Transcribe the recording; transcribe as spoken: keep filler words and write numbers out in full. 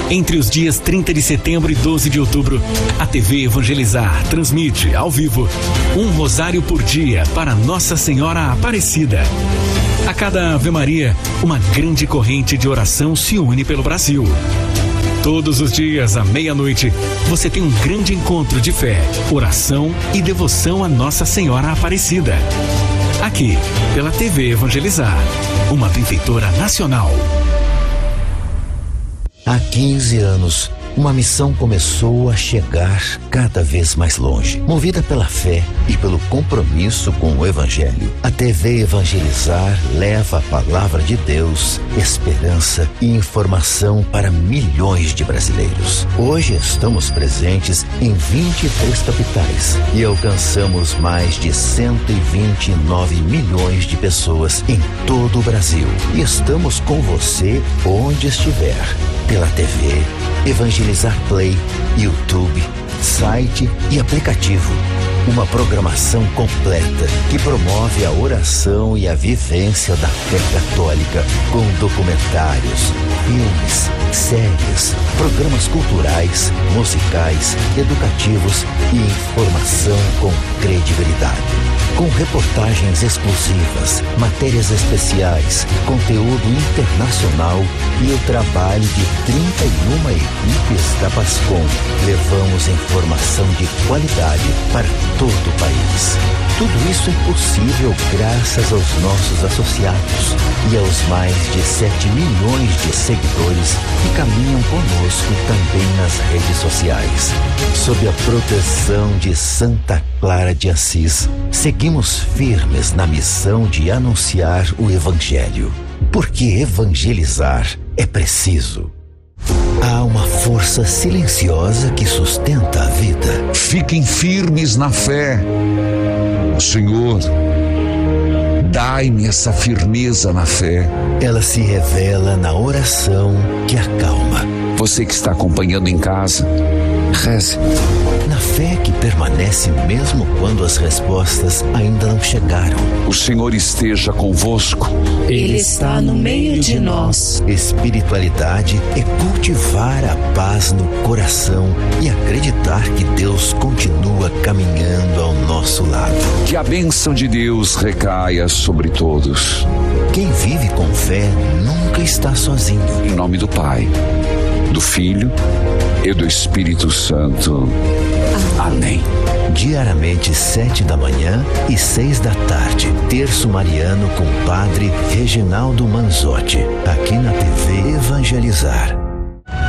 Entre os dias trinta de setembro e doze de outubro, a T V Evangelizar transmite, ao vivo, um rosário por dia para Nossa Senhora Aparecida. A cada Ave Maria, uma grande corrente de oração se une pelo Brasil. Todos os dias, à meia-noite, você tem um grande encontro de fé, oração e devoção a Nossa Senhora Aparecida. Aqui, pela T V Evangelizar, uma benfeitora nacional. Há quinze anos, uma missão começou a chegar cada vez mais longe. Movida pela fé e pelo compromisso com o Evangelho, a T V Evangelizar leva a palavra de Deus, esperança e informação para milhões de brasileiros. Hoje estamos presentes em vinte e três capitais e alcançamos mais de cento e vinte e nove milhões de pessoas em todo o Brasil. E estamos com você onde estiver, pela T V Evangelizar Play, YouTube, site e aplicativo. Uma programação completa que promove a oração e a vivência da fé católica com documentários, filmes, séries, programas culturais, musicais, educativos e informação com credibilidade. Com reportagens exclusivas, matérias especiais, conteúdo internacional e o trabalho de trinta e uma equipes da Pascom, levamos informação de qualidade para todo o país. Tudo isso é possível graças aos nossos associados e aos mais de sete milhões de seguidores que caminham conosco também nas redes sociais. Sob a proteção de Santa Clara de Assis, seguimos firmes na missão de anunciar o Evangelho, porque evangelizar é preciso. Há uma força silenciosa que sustenta a vida. Fiquem firmes na fé. Senhor, dai-me essa firmeza na fé. Ela se revela na oração que acalma. Você que está acompanhando em casa, reze. Na fé que permanece mesmo quando as respostas ainda não chegaram. O Senhor esteja convosco. Ele está no meio de nós. Espiritualidade é cultivar a paz no coração e acreditar que Deus continua caminhando ao nosso lado. Que a bênção de Deus recaia sobre todos. Quem vive com fé nunca está sozinho. Em nome do Pai, do Filho e do Espírito Santo. Amém. Diariamente, sete da manhã e seis da tarde. Terço Mariano com o Padre Reginaldo Manzotti. Aqui na T V Evangelizar.